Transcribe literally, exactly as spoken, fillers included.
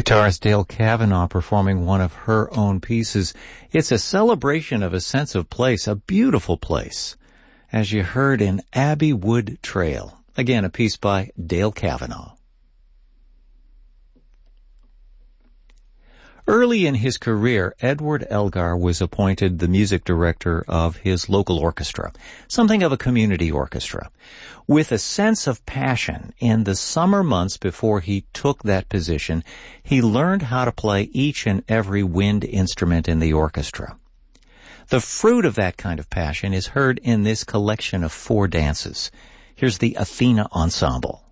Guitarist Dale Cavanaugh performing one of her own pieces. It's a celebration of a sense of place, a beautiful place, as you heard in Abbey Wood Trail. Again, a piece by Dale Cavanaugh. Early in his career, Edward Elgar was appointed the music director of his local orchestra, something of a community orchestra. With a sense of passion, in the summer months before he took that position, he learned how to play each and every wind instrument in the orchestra. The fruit of that kind of passion is heard in this collection of four dances. Here's the Athena Ensemble.